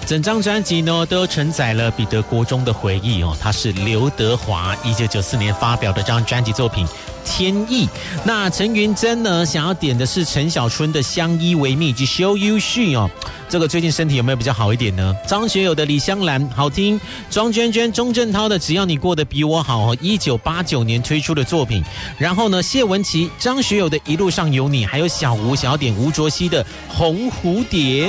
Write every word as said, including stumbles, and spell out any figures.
整张专辑呢都承载了彼得国中的回忆哦。他是刘德华一九九四年发表的这张专辑作品《天意》。那陈云珍呢想要点的是陈小春的《相依为命》以及《Show You She》哦。这个最近身体有没有比较好一点呢？张学友的《李香兰》好听，庄娟娟、钟镇涛的《只要你过得比我好》一九八九年推出的作品。然后呢，谢文琪、张学友的《一路上有你》，还有小吴想要点吴卓羲的《红蝴蝶》。